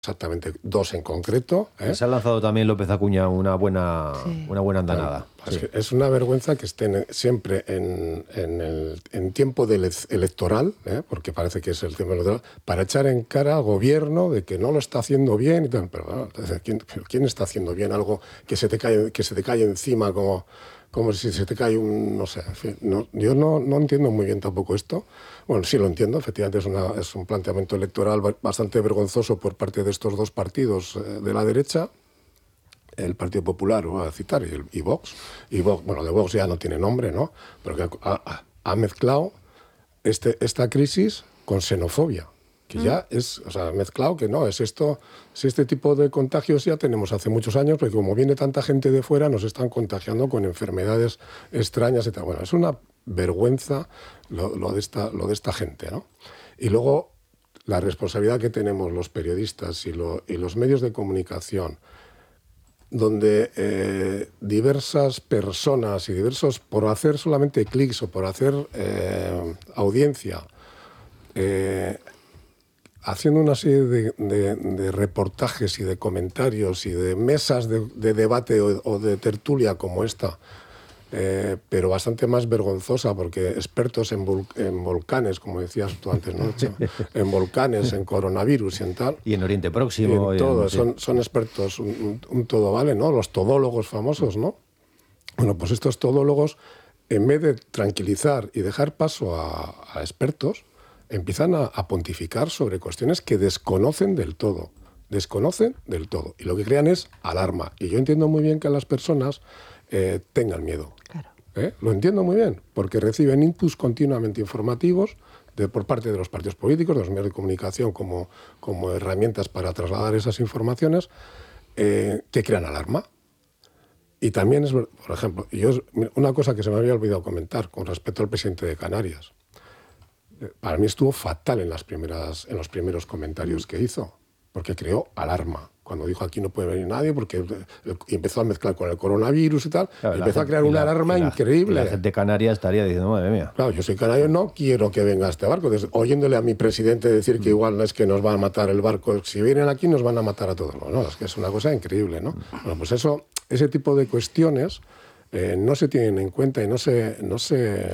exactamente 2 en concreto. Se ha lanzado también López Acuña una buena andanada. Claro, sí. Es una vergüenza que estén siempre en tiempo electoral, porque parece que es el tiempo electoral, para echar en cara al gobierno de que no lo está haciendo bien y tal. Pero bueno, ¿quién está haciendo bien algo que se te cae encima como si se te cae un... no sé, en fin, yo no entiendo muy bien tampoco esto. Bueno, sí lo entiendo, efectivamente es un planteamiento electoral bastante vergonzoso por parte de estos 2 partidos de la derecha, el Partido Popular, voy a citar, y Vox. Y Vox, bueno, de Vox ya no tiene nombre, ¿no? Pero que ha mezclado esta crisis con xenofobia, que ya es, o sea, mezclado que no, es esto, si este tipo de contagios ya tenemos hace muchos años, porque como viene tanta gente de fuera, nos están contagiando con enfermedades extrañas y tal. Bueno, es una vergüenza lo de esta gente, ¿no? Y luego la responsabilidad que tenemos los periodistas y los medios de comunicación, donde diversas personas y por hacer solamente clics o por hacer audiencia, haciendo una serie de reportajes y de comentarios y de mesas de debate o de tertulia como esta, pero bastante más vergonzosa, porque expertos en volcanes, como decías tú antes, ¿no? En volcanes, en coronavirus y en tal. Y en Oriente Próximo. Y en todo, son expertos, un todo vale, ¿no? Los todólogos famosos, ¿no? Bueno, pues estos todólogos, en vez de tranquilizar y dejar paso a expertos, empiezan a pontificar sobre cuestiones que desconocen del todo. Y lo que crean es alarma. Y yo entiendo muy bien que las personas tengan miedo. Claro. Lo entiendo muy bien, porque reciben inputs continuamente informativos por parte de los partidos políticos, de los medios de comunicación como herramientas para trasladar esas informaciones que crean alarma. Y también es, por ejemplo, una cosa que se me había olvidado comentar con respecto al presidente de Canarias. Para mí estuvo fatal en los primeros comentarios que hizo, porque creó alarma. Cuando dijo aquí no puede venir nadie, porque empezó a mezclar con el coronavirus y tal, claro, empezó a crear una alarma increíble. La gente de Canarias estaría diciendo, madre mía. Claro, yo soy canario, no quiero que venga este barco. Oyéndole a mi presidente decir que igual no es que nos va a matar el barco, si vienen aquí nos van a matar a todos. No, es que es una cosa increíble, ¿no? Bueno, pues ese tipo de cuestiones no se tienen en cuenta y no se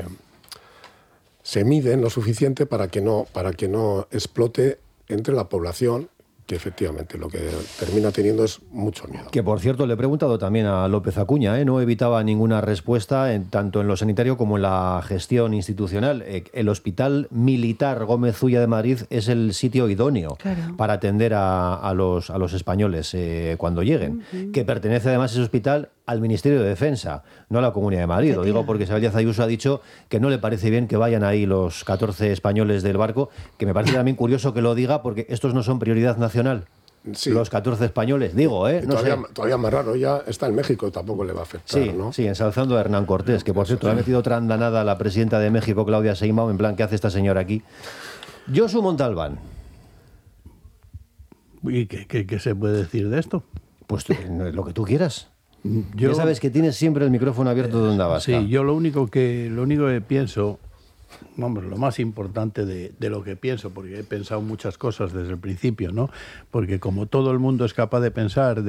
miden lo suficiente para que no explote entre la población, que efectivamente lo que termina teniendo es mucho miedo. Que, por cierto, le he preguntado también a López Acuña, no evitaba ninguna respuesta, tanto en lo sanitario como en la gestión institucional. El Hospital Militar Gómez Ulla de Madrid es el sitio idóneo para atender a los españoles cuando lleguen, que pertenece además ese hospital al Ministerio de Defensa, no a la Comunidad de Madrid. Lo digo porque Isabel Díaz Ayuso ha dicho que no le parece bien que vayan ahí los 14 españoles del barco, que me parece también curioso que lo diga, porque estos no son prioridad nacional. Sí. Los 14 españoles, digo, todavía más raro, ya está en México, tampoco le va a afectar, sí, ¿no? Sí, ensalzando a Hernán Cortés, que por cierto le ha metido otra andanada a la presidenta de México, Claudia Sheinbaum, en plan, ¿qué hace esta señora aquí? Josu Montalbán. ¿Y qué se puede decir de esto? Pues lo que tú quieras. Ya sabes que tienes siempre el micrófono abierto donde vas. Sí, yo lo único que pienso, vamos, lo más importante de lo que pienso, porque he pensado muchas cosas desde el principio, ¿no? Porque como todo el mundo es capaz de pensar,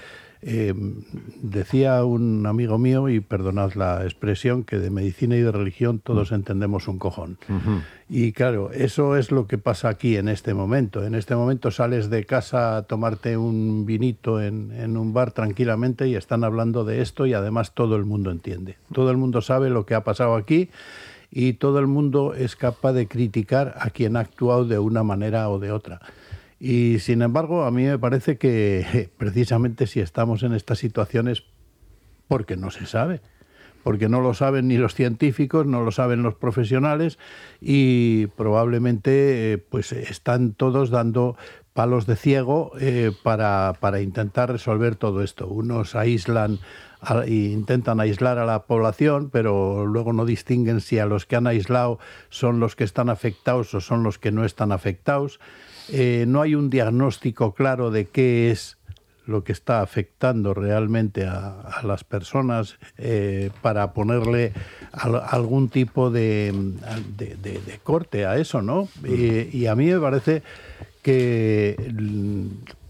decía un amigo mío, y perdonad la expresión, que de medicina y de religión todos entendemos un cojón. Uh-huh. Y claro, eso es lo que pasa aquí en este momento. En este momento sales de casa a tomarte un vinito en un bar tranquilamente y están hablando de esto, y además todo el mundo entiende. Todo el mundo sabe lo que ha pasado aquí y todo el mundo es capaz de criticar a quien ha actuado de una manera o de otra. Y sin embargo, a mí me parece que precisamente si estamos en estas situaciones, porque no se sabe, porque no lo saben ni los científicos, no lo saben los profesionales, y probablemente pues están todos dando palos de ciego para intentar resolver todo esto. Unos intentan aislar a la población, pero luego no distinguen si a los que han aislado son los que están afectados o son los que no están afectados. No hay un diagnóstico claro de qué es lo que está afectando realmente a las personas para ponerle algún tipo de corte a eso, ¿no? Y a mí me parece que